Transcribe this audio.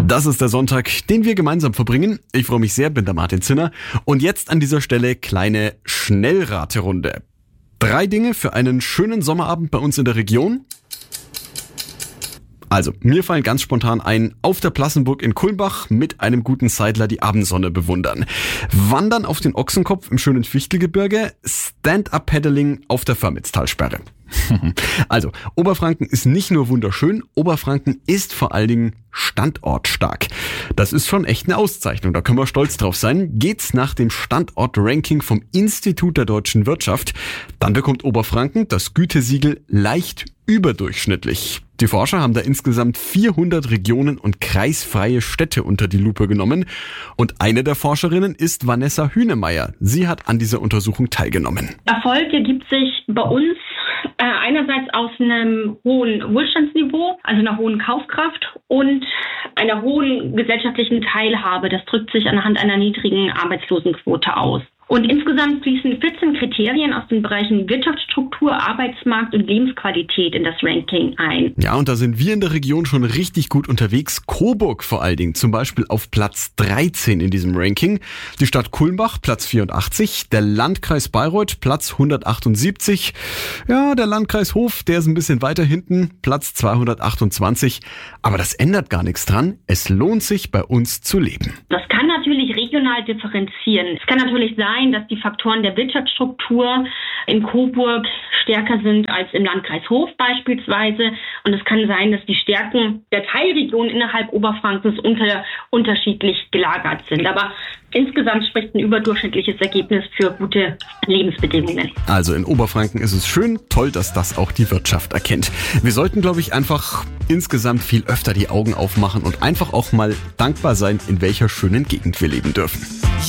Das ist der Sonntag, den wir gemeinsam verbringen. Ich freue mich sehr, bin der Martin Zinner. Und jetzt an dieser Stelle kleine Schnellraterunde. 3 Dinge für einen schönen Sommerabend bei uns in der Region. Also, mir fallen ganz spontan ein, auf der Plassenburg in Kulmbach mit einem guten Seidler die Abendsonne bewundern. Wandern auf den Ochsenkopf im schönen Fichtelgebirge, Stand-Up-Paddling auf der Förmitztalsperre. Also, Oberfranken ist nicht nur wunderschön, Oberfranken ist vor allen Dingen standortstark. Das ist schon echt eine Auszeichnung, da können wir stolz drauf sein. Geht's nach dem Standort-Ranking vom Institut der deutschen Wirtschaft, dann bekommt Oberfranken das Gütesiegel leicht überdurchschnittlich. Die Forscher haben da insgesamt 400 Regionen und kreisfreie Städte unter die Lupe genommen. Und eine der Forscherinnen ist Vanessa Hühnemeier. Sie hat an dieser Untersuchung teilgenommen. Erfolg ergibt sich bei uns einerseits aus einem hohen Wohlstandsniveau, also einer hohen Kaufkraft und einer hohen gesellschaftlichen Teilhabe. Das drückt sich anhand einer niedrigen Arbeitslosenquote aus. Und insgesamt fließen 14 Kriterien aus den Bereichen Wirtschaftsstruktur, Arbeitsmarkt und Lebensqualität in das Ranking ein. Ja, und da sind wir in der Region schon richtig gut unterwegs. Coburg vor allen Dingen, zum Beispiel auf Platz 13 in diesem Ranking. Die Stadt Kulmbach, Platz 84. Der Landkreis Bayreuth, Platz 178. Ja, der Landkreis Hof, der ist ein bisschen weiter hinten, Platz 228. Aber das ändert gar nichts dran. Es lohnt sich, bei uns zu leben. Das kann natürlich regional differenzieren. Es kann natürlich sein, dass die Faktoren der Wirtschaftsstruktur in Coburg stärker sind als im Landkreis Hof beispielsweise. Und es kann sein, dass die Stärken der Teilregionen innerhalb Oberfrankens unterschiedlich gelagert sind. Aber insgesamt spricht ein überdurchschnittliches Ergebnis für gute Lebensbedingungen. Also in Oberfranken ist es schön, toll, dass das auch die Wirtschaft erkennt. Wir sollten, glaube ich, einfach insgesamt viel öfter die Augen aufmachen und einfach auch mal dankbar sein, in welcher schönen Gegend wir leben dürfen.